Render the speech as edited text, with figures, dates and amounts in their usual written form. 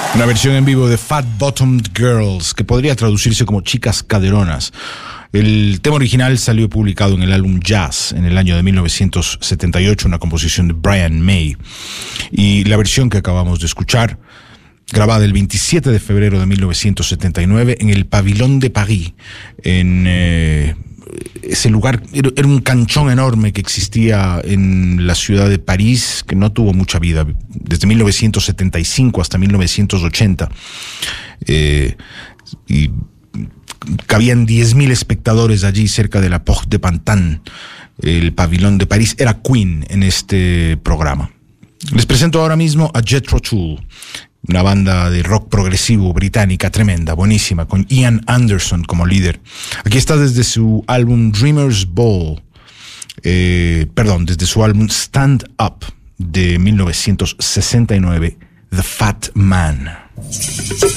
Una versión en vivo de Fat Bottomed Girls, que podría traducirse como chicas caderonas. El tema original salió publicado en el álbum Jazz en el año de 1978, una composición de Brian May. Y la versión que acabamos de escuchar, grabada el 27 de febrero de 1979 en el Pavillon de Paris, en ese lugar, era un canchón enorme que existía en la ciudad de París, que no tuvo mucha vida, desde 1975 hasta 1980. Y cabían 10.000 espectadores allí cerca de la Porte de Pantin. El Pavillon de París era Queen en este programa. Les presento ahora mismo a Jethro Tull, una banda de rock progresivo británica tremenda, buenísima, con Ian Anderson como líder. Aquí está desde su álbum Dreamer's Ball, desde su álbum Stand Up de 1969, The Fat Man.